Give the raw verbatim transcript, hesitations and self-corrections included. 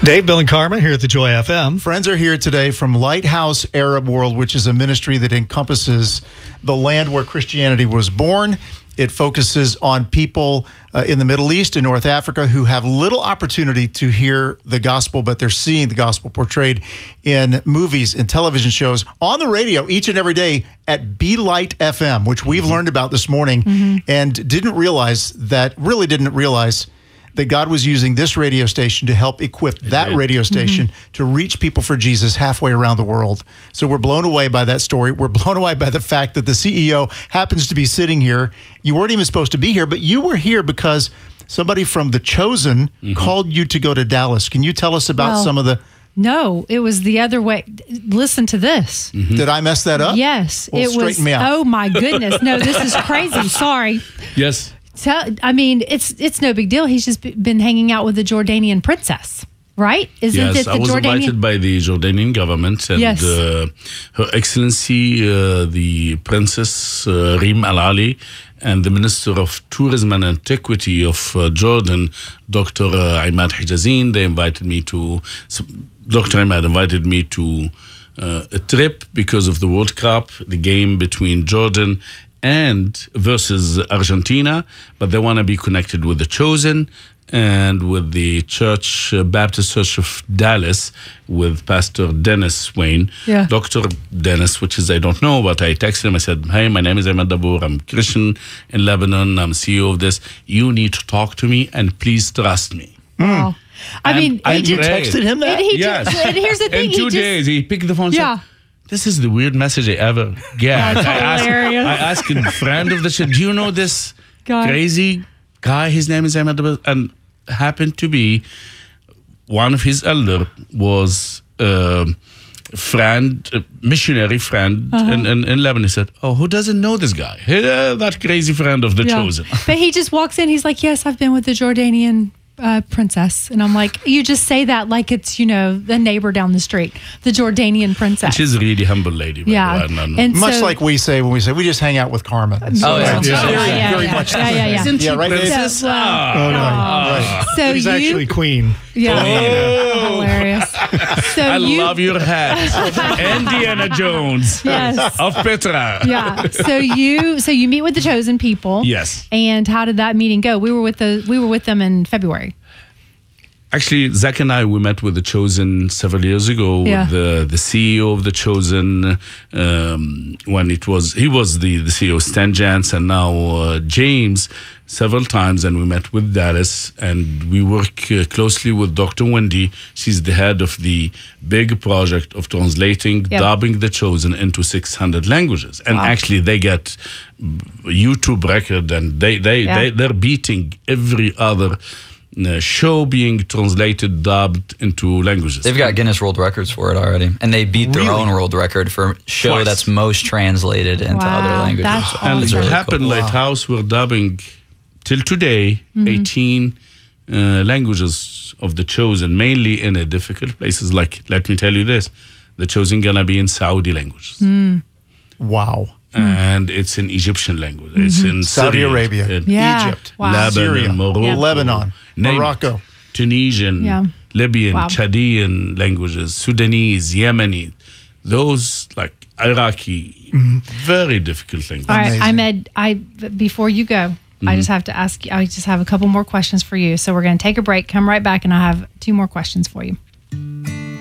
Dave, Bill, and Carmen here at the Joy F M. Friends are here today from Lighthouse Arab World, which is a ministry that encompasses the land where Christianity was born. It focuses on people uh, in the Middle East and North Africa who have little opportunity to hear the gospel, but they're seeing the gospel portrayed in movies and television shows on the radio each and every day at Be Light F M, which we've mm-hmm. learned about this morning mm-hmm. and didn't realize that, really didn't realize that God was using this radio station to help equip that radio station mm-hmm. to reach people for Jesus halfway around the world. So we're blown away by that story. We're blown away by the fact that the C E O happens to be sitting here. You weren't even supposed to be here, but you were here because somebody from The Chosen mm-hmm. called you to go to Dallas. Can you tell us about well, some of the... No, it was the other way. Listen to this. Mm-hmm. Did I mess that up? Yes. Well, it straighten was. me out. Oh, my goodness. No, this is crazy. Sorry. Yes. Tell, I mean, it's it's no big deal. He's just been hanging out with the Jordanian princess, right? Isn't yes, it the I was Jordanian? invited by the Jordanian government and Yes. uh, Her Excellency, uh, the Princess uh, Reem Al Ali, and the Minister of Tourism and Antiquity of uh, Jordan, Doctor Uh, Imad Hijazin. They invited me to, so Doctor Imad invited me to uh, a trip because of the World Cup, the game between Jordan and versus Argentina, but they want to be connected with the Chosen and with the Church, uh, Baptist Church of Dallas, with Pastor Dennis Wayne, Yeah. Doctor Dennis, which is I don't know, but I texted him. I said, "Hey, my name is Ahmed Dabour. I'm Christian in Lebanon. I'm C E O of this. You need to talk to me, and please trust me." Wow. I And- mean, and he You just, texted him that? and he Yes. just, and here's the thing. In he two just, days, he picked the phone and Yeah. said, "This is the weird message I ever get." That's I asked, hilarious. I asked a friend of the show, "Do you know this Guy. crazy guy? His name is Ahmed Dabour," and happened to be one of his elder was a friend, a missionary friend Uh-huh. in, in, in Lebanon. He said, "Oh, who doesn't know this guy? Uh, that crazy friend of the Yeah. Chosen." But he just walks in. He's like, "Yes, I've been with the Jordanian uh, princess," and I'm like, "You just say that like it's, you know, the neighbor down the street, the Jordanian princess." She's a really humble lady. by Yeah. the way. And- And Much so- like we say when we say we just hang out with Carmen. So Oh, yeah. it's Yeah, very, yeah, very yeah. much the Yeah, yeah, same. yeah. Isn't Yeah, she right, Dave? princess? So, well, Ah. Oh, no. Aw. Right. So He's you, actually queen. yeah, Oh. hilarious. So I you, love your hat. Indiana Jones Yes. of Petra. Yeah. So you, so you meet with the Chosen people. Yes. And how did that meeting go? We were with the, we were with them in February. Actually, Zach and I, we met with The Chosen several years ago Yeah. with the, the C E O of The Chosen. Um, when it was, he was the, the C E O, Stan Jans, and now uh, James, several times. And we met with Dallas, and we work uh, closely with Doctor Wendy. She's the head of the big project of translating, Yep. dubbing The Chosen into six hundred languages. And Wow. actually, they get YouTube record, and they, they, Yeah. they, they're beating every other uh, show being translated, dubbed into languages. They've got Guinness World Records for it already. And they beat their Really? own world record for show Twice. that's most translated into Wow, other languages. that's and awesome. it really happened, cool. Lighthouse, we're dubbing till today Mm-hmm. eighteen uh, languages of The Chosen, mainly in a difficult places. Like, let me tell you this, The Chosen gonna be in Saudi languages. Mm. Wow. And it's in Egyptian language. It's in Saudi Syria, Arabia. in Mm-hmm. Yeah. Egypt, Wow. Lebanon, Syria, Morocco, Yeah. Lebanon, name it. Morocco. Tunisian, Yeah. Libyan, Wow. Chadian languages, Sudanese, Yemeni, those like Iraqi, very difficult languages. All right, Amazing. Ahmed, I, b- before you go, I just have to ask you, I just have a couple more questions for you. So we're going to take a break, come right back, and I have two more questions for you.